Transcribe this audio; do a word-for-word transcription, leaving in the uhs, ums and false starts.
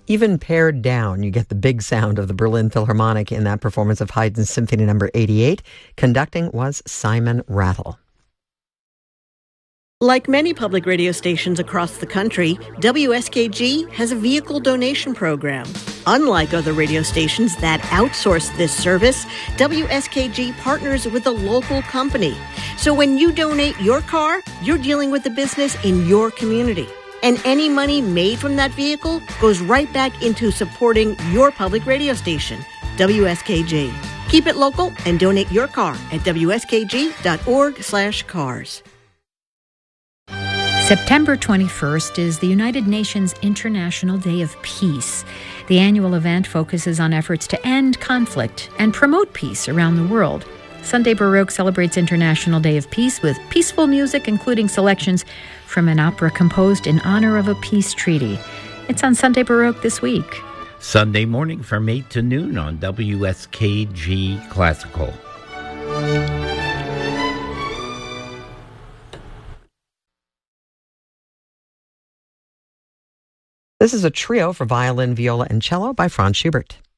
Even pared down, you get the big sound of the Berlin Philharmonic in that performance of Haydn's Symphony Number eighty-eight. Conducting was Simon Rattle. Like many public radio stations across the country, W S K G has a vehicle donation program. Unlike other radio stations that outsource this service, W S K G partners with a local company. So when you donate your car, you're dealing with the business in your community. And any money made from that vehicle goes right back into supporting your public radio station, W S K G. Keep it local and donate your car at W S K G dot org slash cars. September twenty-first is the United Nations International Day of Peace. The annual event focuses on efforts to end conflict and promote peace around the world. Sunday Baroque celebrates International Day of Peace with peaceful music, including selections from an opera composed in honor of a peace treaty. It's on Sunday Baroque this week. Sunday morning from eight to noon on W S K G Classical. This is a trio for violin, viola, and cello by Franz Schubert.